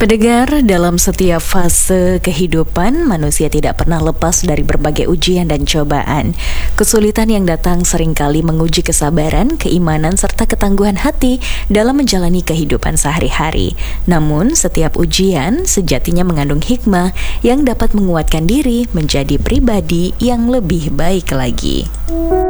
Pendengar, dalam setiap fase kehidupan, manusia tidak pernah lepas dari berbagai ujian dan cobaan. Kesulitan yang datang seringkali menguji kesabaran, keimanan, serta ketangguhan hati dalam menjalani kehidupan sehari-hari. Namun, setiap ujian sejatinya mengandung hikmah yang dapat menguatkan diri menjadi pribadi yang lebih baik lagi.